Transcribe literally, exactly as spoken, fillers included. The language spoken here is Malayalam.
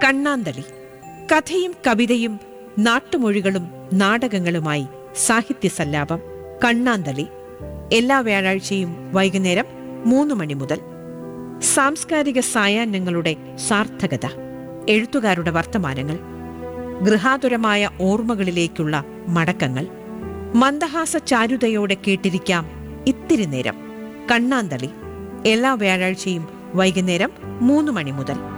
കണ്ണാന്തളി. കഥയും കവിതയും നാട്ടുമൊഴികളും നാടകങ്ങളുമായി സാഹിത്യ സല്ലാപം കണ്ണാന്തളി. എല്ലാ വ്യാഴാഴ്ചയും വൈകുന്നേരം മൂന്ന് മണി മുതൽ. സാംസ്കാരിക സായാഹ്നങ്ങളുടെ സാർത്ഥകത, എഴുത്തുകാരുടെ വർത്തമാനങ്ങൾ, ഗൃഹാതുരമായ ഓർമ്മകളിലേക്കുള്ള മടക്കങ്ങൾ. മന്ദഹാസ ചാരുതയോടെ കേട്ടിരിക്കാം ഇത്തിരി നേരം. കണ്ണാന്തളി എല്ലാ വ്യാഴാഴ്ചയും വൈകുന്നേരം മൂന്ന് മണി മുതൽ.